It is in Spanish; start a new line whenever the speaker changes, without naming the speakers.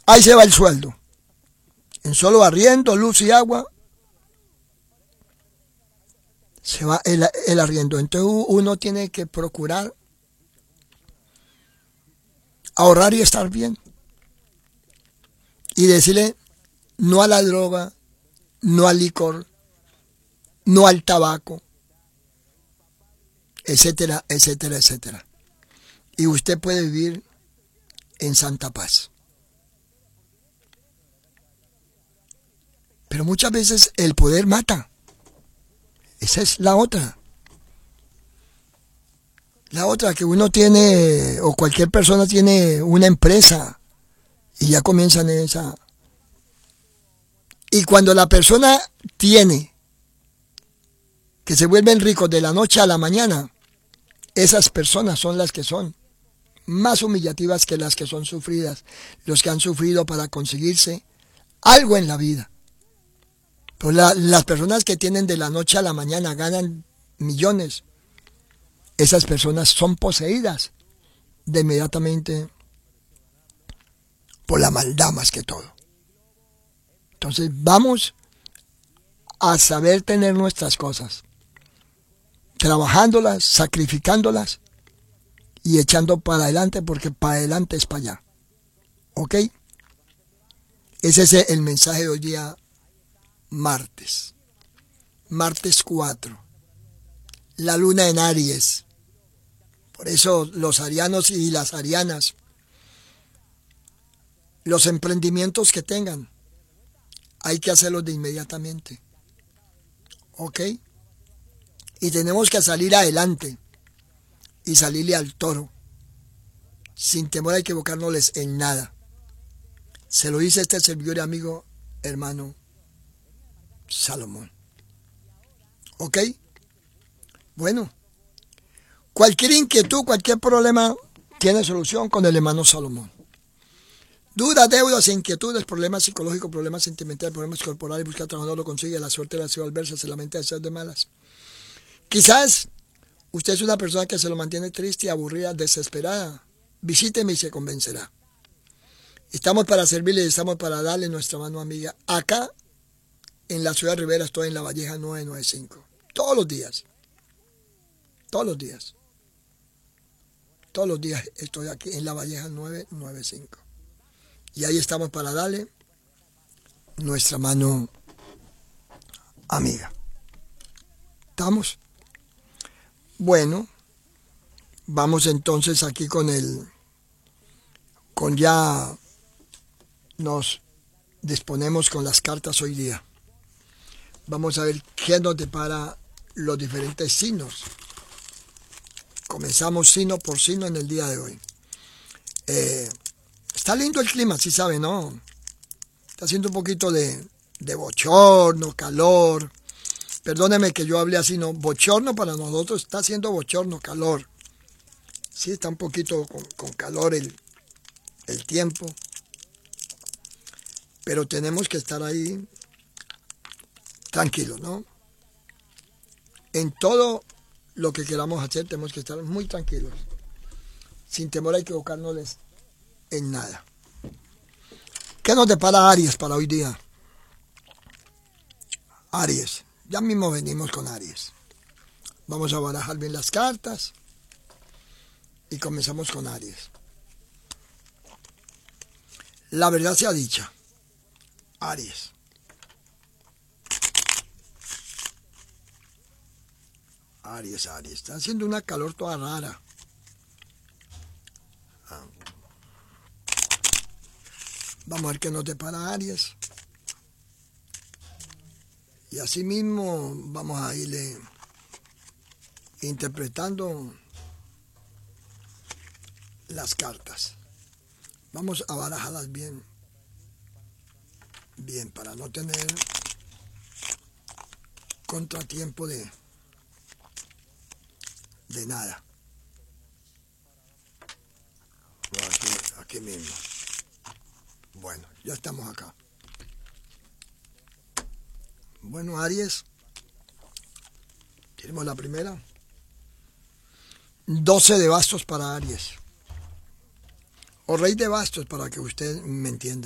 ahí se va el sueldo. En solo arriendo, luz y agua, se va el arriendo. Entonces uno tiene que procurar ahorrar y estar bien. Y decirle no a la droga, no al licor, no al tabaco, etcétera, etcétera, etcétera. Y usted puede vivir en santa paz. Pero muchas veces el poder mata. Esa es la otra. La otra, que uno tiene, o cualquier persona tiene una empresa y ya comienzan esa. Y cuando la persona tiene, que se vuelven ricos de la noche a la mañana, esas personas son las que son más humillativas que las que son sufridas, los que han sufrido para conseguirse algo en la vida. Pero las personas que tienen de la noche a la mañana ganan millones, esas personas son poseídas de inmediatamente por la maldad más que todo. Entonces vamos a saber tener nuestras cosas, trabajándolas, sacrificándolas y echando para adelante, porque para adelante es para allá. ¿Ok? Ese es el mensaje de hoy día, martes 4, la luna en Aries. Por eso los arianos y las arianas, los emprendimientos que tengan, hay que hacerlos de inmediatamente. ¿Ok? Y tenemos que salir adelante y salirle al toro, sin temor a equivocarnos en nada. Se lo dice este servidor y amigo, hermano Salomón. ¿Ok? Bueno, cualquier inquietud, cualquier problema tiene solución con el hermano Salomón. Dudas, deudas, inquietudes, problemas psicológicos, problemas sentimentales, problemas corporales, busca trabajo, no lo consigue, la suerte la ciudad adversa, se lamenta de ser de malas. Quizás usted es una persona que se lo mantiene triste, aburrida, desesperada. Visíteme y se convencerá. Estamos para servirle y estamos para darle nuestra mano amiga. Acá, en la ciudad de Rivera, estoy en La Valleja 995. Todos los días. Todos los días. Todos los días estoy aquí en La Valleja 995. Y ahí estamos para darle nuestra mano amiga. ¿Estamos? Bueno, vamos entonces aquí ya nos disponemos con las cartas hoy día. Vamos a ver qué nos depara los diferentes signos. Comenzamos signo por signo en el día de hoy. Está lindo el clima, sí sabe, ¿no? Está haciendo un poquito de bochorno, calor. Perdóneme que yo hable así, ¿no? Bochorno para nosotros está haciendo bochorno, calor. Sí, está un poquito con calor el tiempo. Pero tenemos que estar ahí tranquilos, ¿no? En todo lo que queramos hacer tenemos que estar muy tranquilos, sin temor a equivocarnos en nada. ¿Qué nos depara Aries para hoy día? Aries, ya mismo venimos con Aries. Vamos a barajar bien las cartas y comenzamos con Aries. La verdad sea dicha, Aries. Aries, está haciendo una calor toda rara. Vamos a ver qué nos depara Aries. Y así mismo vamos a irle interpretando las cartas. Vamos a barajarlas bien, para no tener contratiempo de nada. Aquí mismo. Bueno, ya estamos acá. Bueno, Aries, tenemos la primera. 12 de bastos para Aries. O rey de bastos, para que usted me entienda.